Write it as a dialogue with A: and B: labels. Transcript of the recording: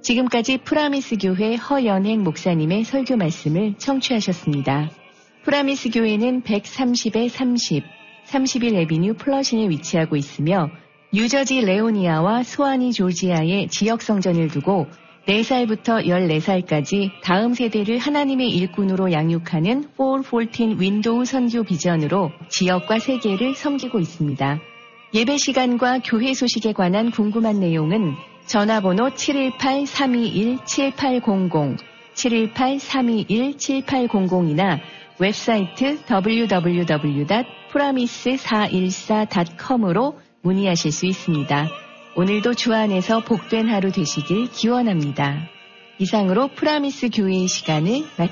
A: 지금까지 프라미스 교회 허연행 목사님의 설교 말씀을 청취하셨습니다. 프라미스 교회는 130-30, 31 애비뉴 플러신에 위치하고 있으며 뉴저지 레오니아와 스와니 조지아의 지역 성전을 두고 4살부터 14살까지 다음 세대를 하나님의 일꾼으로 양육하는 414 윈도우 선교 비전으로 지역과 세계를 섬기고 있습니다. 예배 시간과 교회 소식에 관한 궁금한 내용은 전화번호 718-321-7800, 718-321-7800이나 웹사이트 www.promise414.com으로 문의하실 수 있습니다. 오늘도 주 안에서 복된 하루 되시길 기원합니다. 이상으로 프라미스 교회의 시간을 마칩니다.